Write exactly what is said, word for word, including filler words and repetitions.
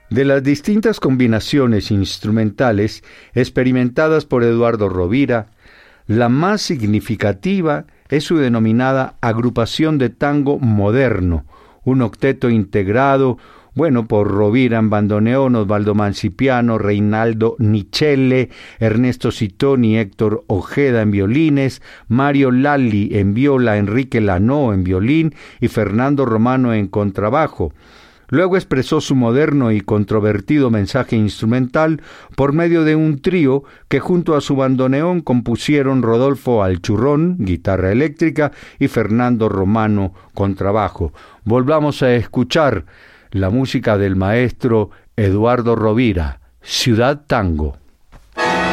De las distintas combinaciones instrumentales experimentadas por Eduardo Rovira, la más significativa es su denominada agrupación de tango moderno, un octeto integrado, bueno, por Rovira en bandoneón, Osvaldo Mancipiano, Reinaldo Nichelle, Ernesto Citoni, Héctor Ojeda en violines, Mario Lalli en viola, Enrique Lanó en violín y Fernando Romano en contrabajo. Luego expresó su moderno y controvertido mensaje instrumental por medio de un trío que junto a su bandoneón compusieron Rodolfo Alchurrón, guitarra eléctrica, y Fernando Romano, contrabajo. Volvamos a escuchar la música del maestro Eduardo Rovira, Ciudad Tango.